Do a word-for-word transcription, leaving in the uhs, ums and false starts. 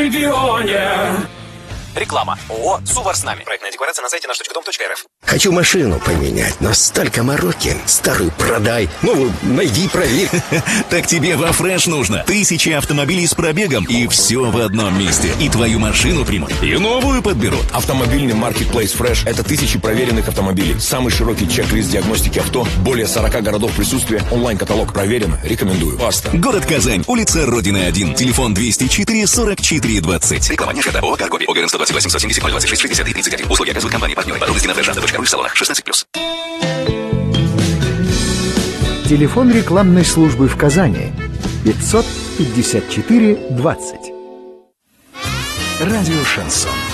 регионе. Реклама. ООО «Сувар с нами». Проектная декларация на сайте наш точка дом точка эр эф. Хочу машину поменять, но столько мороки. Старую продай, новую найди, проверь. Так тебе во Фреш нужно. Тысячи автомобилей с пробегом, и все в одном месте. И твою машину примут, и новую подберут. Автомобильный маркетплейс Фреш – это тысячи проверенных автомобилей. Самый широкий чек-лист диагностики авто, более сорока городов присутствия, онлайн-каталог проверено. Рекомендую. Баста. Город Казань, улица Родины один, телефон двести четыре сорок четыре двадцать. Реклама не шета. ООО «Каргоби». ОГРН сто двадцать восемь сто семьдесят ноль двадцать шесть шестьдесят и тридцать один. Услуги оказывают компании партнеры. Подробности на фреш авто точка ру в салонах. шестнадцать плюс. Телефон рекламной службы в Казани пятьсот пятьдесят четыре двадцать. Радио «Шансон».